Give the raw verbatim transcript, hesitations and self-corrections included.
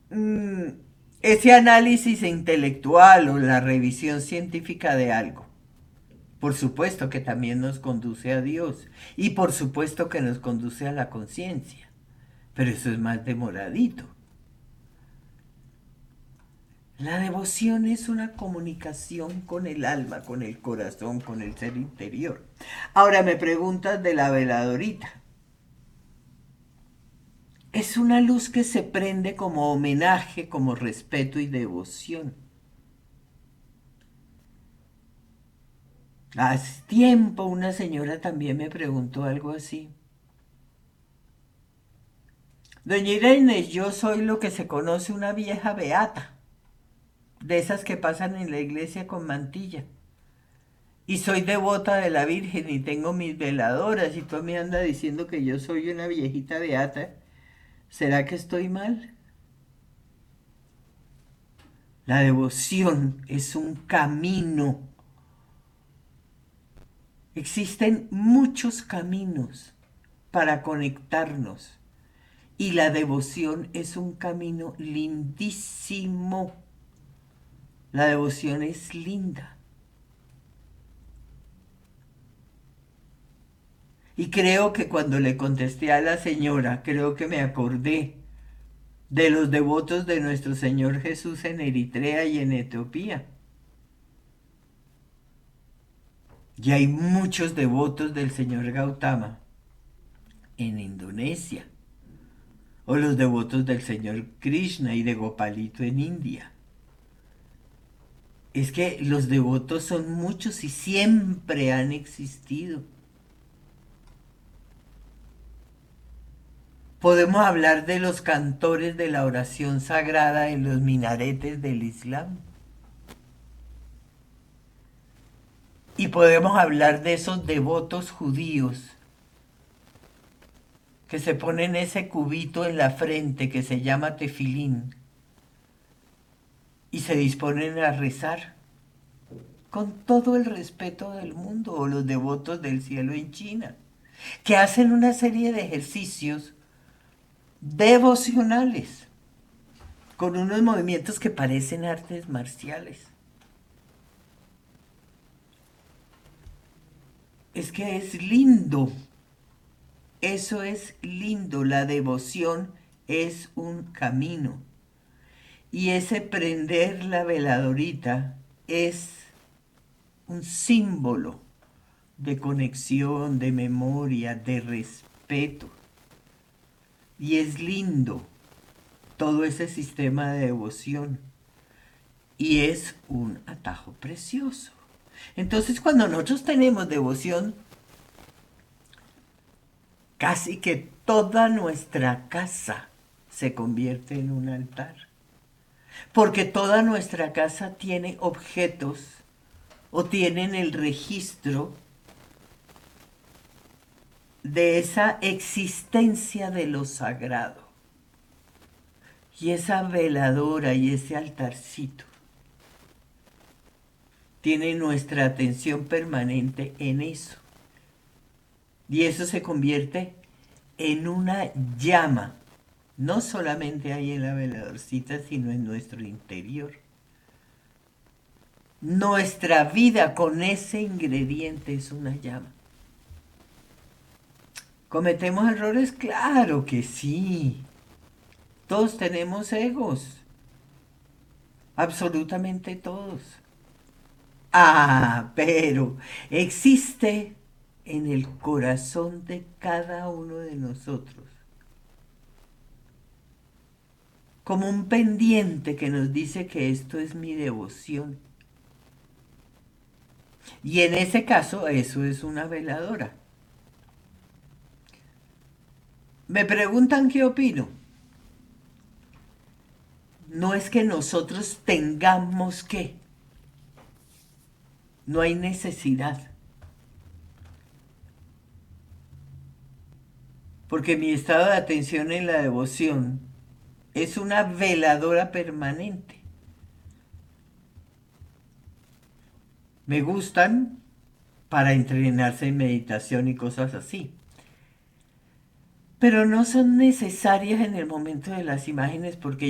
mm, ese análisis intelectual o la revisión científica de algo. Por supuesto que también nos conduce a Dios y por supuesto que nos conduce a la conciencia, pero eso es más demoradito. La devoción es una comunicación con el alma, con el corazón, con el ser interior. Ahora me preguntas de la veladorita. Es una luz que se prende como homenaje, como respeto y devoción. Hace tiempo una señora también me preguntó algo así. Doña Irene, yo soy lo que se conoce una vieja beata, de esas que pasan en la iglesia con mantilla. Y soy devota de la Virgen y tengo mis veladoras y tú me andas diciendo que yo soy una viejita beata. ¿Será que estoy mal? La devoción es un camino. Existen muchos caminos para conectarnos y la devoción es un camino lindísimo. La devoción es linda. Y creo que cuando le contesté a la señora, creo que me acordé de los devotos de nuestro Señor Jesús en Eritrea y en Etiopía. Y hay muchos devotos del Señor Gautama en Indonesia. O los devotos del Señor Krishna y de Gopalito en India. Es que los devotos son muchos y siempre han existido. Podemos hablar de los cantores de la oración sagrada en los minaretes del Islam. Y podemos hablar de esos devotos judíos que se ponen ese cubito en la frente que se llama tefilín y se disponen a rezar con todo el respeto del mundo, o los devotos del cielo en China, que hacen una serie de ejercicios devocionales con unos movimientos que parecen artes marciales. Es que es lindo, eso es lindo, la devoción es un camino. Y ese prender la veladorita es un símbolo de conexión, de memoria, de respeto. Y es lindo todo ese sistema de devoción. Y es un atajo precioso. Entonces, cuando nosotros tenemos devoción, casi que toda nuestra casa se convierte en un altar. Porque toda nuestra casa tiene objetos o tienen el registro de esa existencia de lo sagrado. Y esa veladora y ese altarcito tiene nuestra atención permanente en eso. Y eso se convierte en una llama, no solamente ahí en la veladorcita, sino en nuestro interior. Nuestra vida con ese ingrediente es una llama. ¿Cometemos errores? Claro que sí. Todos tenemos egos. Absolutamente todos. Ah, pero existe en el corazón de cada uno de nosotros como un pendiente que nos dice que esto es mi devoción. Y en ese caso, eso es una veladora. Me preguntan qué opino. No es que nosotros tengamos que. No hay necesidad. Porque mi estado de atención en la devoción es una veladora permanente. Me gustan para entrenarse en meditación y cosas así. Pero no son necesarias en el momento de las imágenes porque